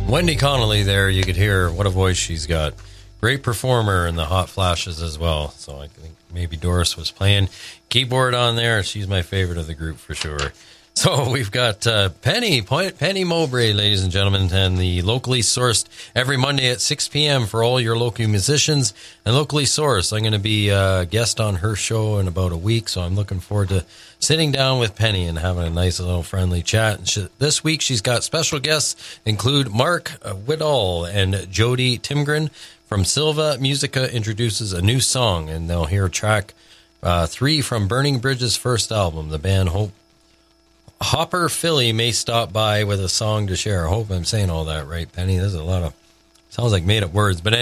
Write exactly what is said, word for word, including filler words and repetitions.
Wendy Connolly there, you could hear what a voice she's got. Great performer in the Hot Flashes as well. So I think maybe Doris was playing keyboard on there. She's my favorite of the group for sure. So we've got uh, Penny, Penny Mowbray, ladies and gentlemen, and the Locally Sourced every Monday at six p.m. for all your local musicians and Locally Sourced. I'm going to be a guest on her show in about a week, so I'm looking forward to sitting down with Penny and having a nice little friendly chat. And she, this week she's got special guests include Mark Whitall and Jody Timgren from Silva Musica introduces a new song, and they'll hear track uh, three from Burning Bridges' first album. The band Hope Hopper Philly may stop by with a song to share. I hope I'm saying all that right, Penny. There's a lot of, sounds like made up words, but anyway.